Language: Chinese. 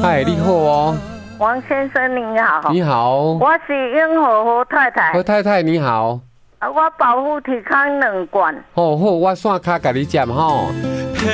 嗨，你好哦。 王先生你好。 你好。 我是永和何太太。 何太太你好。 我保护体康2罐。 好好，我线卡给你接吼。